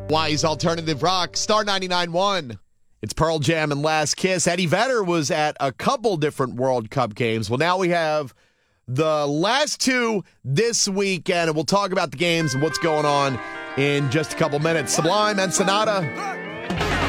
Wise Alternative Rock, Star 99.1. It's Pearl Jam and Last Kiss. Eddie Vedder was at a couple different World Cup games. Well, now we have the last two this weekend, and we'll talk about the games and what's going on in just a couple minutes. Sublime and Sonata.